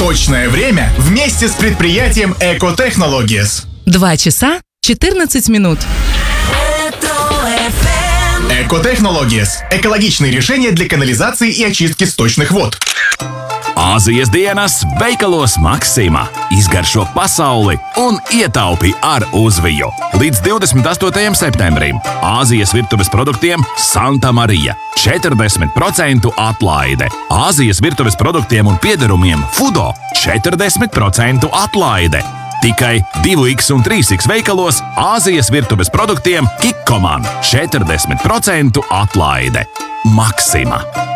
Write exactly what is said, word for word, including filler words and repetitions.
Точное время вместе с предприятием Экотехнологиес. Два часа четырнадцать минут. Экотехнологиес – экологичные решения для канализации и очистки сточных вод. Āzijas dienas veikalos Maksima. Izgaršo pasauli un ietaupi ar uzviju. Līdz divdesmit astotajam septembrim Āzijas virtuves produktiem Santa Marija. četrdesmit procentu atlaide. Āzijas virtuves produktiem un piederumiem Fudo četrdesmit procentu atlaide. Tikai divi iks un trīs iks veikalos Āzijas virtuves produktiem Kikkoman četrdesmit procentu atlaide. Maksima.